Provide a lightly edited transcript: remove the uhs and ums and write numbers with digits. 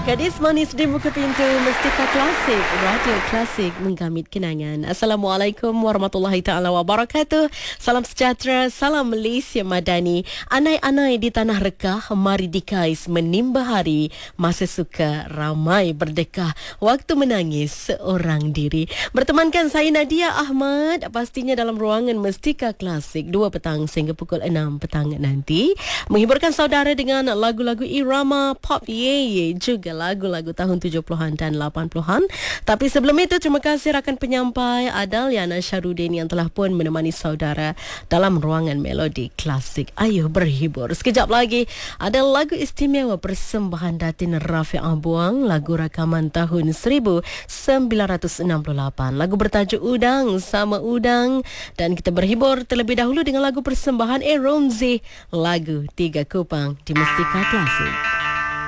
Gadis manis di muka pintu Mestika Klasik, Radio Klasik menggamit kenangan. Assalamualaikum warahmatullahi taala wabarakatuh. Salam sejahtera, salam Malaysia Madani. Anai-anai di tanah rekah, mari dikais menimba hari. Masa suka ramai berdekah, waktu menangis seorang diri. Bertemankan saya Nadia Ahmad, pastinya dalam ruangan Mestika Klasik 2 petang sehingga pukul 6 petang nanti. Menghiburkan saudara dengan lagu-lagu irama pop ye juga lagu-lagu tahun 70-an dan 80-an. Tapi sebelum itu, terima kasih rakan penyampai Adal Yana Syarudin yang telah pun menemani saudara dalam ruangan melodi klasik. Ayo berhibur. Sekejap lagi ada lagu istimewa persembahan Datin Rafi'ah Buang, lagu rakaman tahun 1968. Lagu bertajuk Udang Sama Udang. Dan kita berhibur terlebih dahulu dengan lagu persembahan Romzi, lagu Tiga Kupang di Mestika Klasik.